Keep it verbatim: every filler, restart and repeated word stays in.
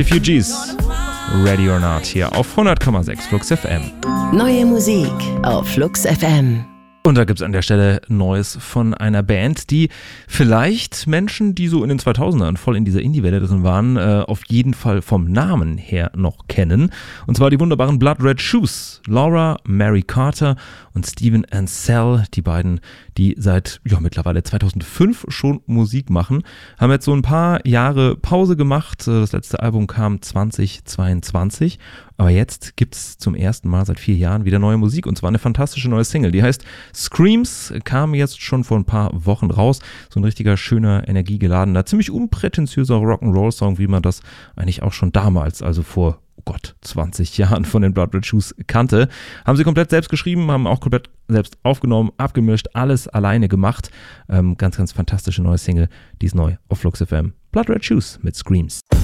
Refugees. Ready or Not hier auf hundert Komma sechs Flux F M. Neue Musik auf Flux F M. Und da gibt es an der Stelle Neues von einer Band, die vielleicht Menschen, die so in den zweitausendern voll in dieser Indie-Welle drin waren, äh, auf jeden Fall vom Namen her noch kennen. Und zwar die wunderbaren Blood Red Shoes. Laura, Mary Carter und Steven Ansell, die beiden, die seit ja, mittlerweile zweitausendfünf schon Musik machen, haben jetzt so ein paar Jahre Pause gemacht. Das letzte Album kam zweitausendzweiundzwanzig. Aber jetzt gibt es zum ersten Mal seit vier Jahren wieder neue Musik, und zwar eine fantastische neue Single, die heißt Screams, kam jetzt schon vor ein paar Wochen raus. So ein richtiger, schöner, energiegeladener, ziemlich unprätentiöser Rock'n'Roll-Song, wie man das eigentlich auch schon damals, also vor, oh Gott, zwanzig Jahren von den Blood Red Shoes kannte. Haben sie komplett selbst geschrieben, haben auch komplett selbst aufgenommen, abgemischt, alles alleine gemacht. Ähm, ganz, ganz fantastische neue Single, die ist neu auf Flux F M. Blood Red Shoes mit Screams.